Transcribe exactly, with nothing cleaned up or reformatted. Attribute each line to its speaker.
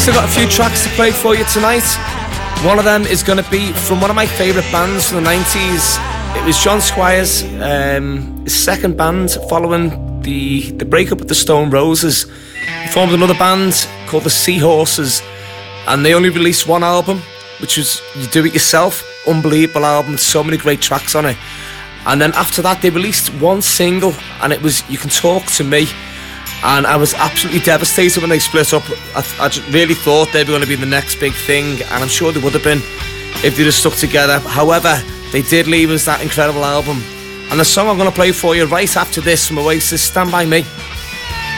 Speaker 1: still got a few tracks to play for you tonight. One of them is going to be from one of my favourite bands from the nineties. It was John Squires, um, his second band following the, the breakup with the Stone Roses. He formed another band called the Seahorses, and they only released one album, which was You Do It Yourself. Unbelievable album, so many great tracks on it. And then after that they released one single, and it was You Can Talk To Me. And I was absolutely devastated when they split up. I, I just really thought they were going to be the next big thing, and I'm sure they would have been if they'd have stuck together. However, they did leave us that incredible album. And the song I'm going to play for you right after this from Oasis, Stand By Me.